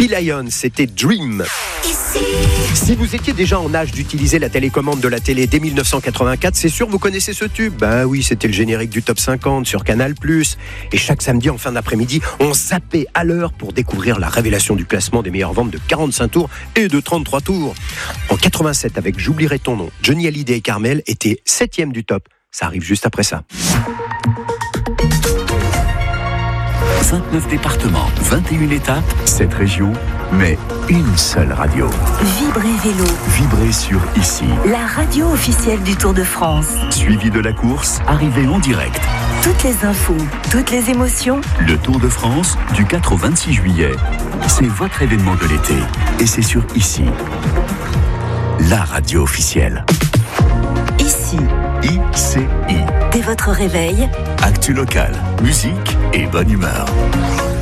P-Lion, c'était Dream. Si vous étiez déjà en âge d'utiliser la télécommande de la télé dès 1984, c'est sûr vous connaissez ce tube. Ben oui, c'était le générique du Top 50 sur Canal+. Et chaque samedi en fin d'après-midi, on zappait à l'heure pour découvrir la révélation du classement des meilleures ventes de 45 tours et de 33 tours. En 87, avec J'oublierai ton nom, Johnny Hallyday et Carmel étaient 7e du top. Ça arrive juste après ça. 29 départements, 21 étapes, 7 régions, mais une seule radio. Vibrez Vélo. Vibrez sur Ici. La radio officielle du Tour de France. Suivi de la course, arrivée en direct. Toutes les infos, toutes les émotions. Le Tour de France, du 4 au 26 juillet. C'est votre événement de l'été. Et c'est sur Ici. La radio officielle. Ici. ICI. Dès votre réveil. Actu local, musique et bonne humeur.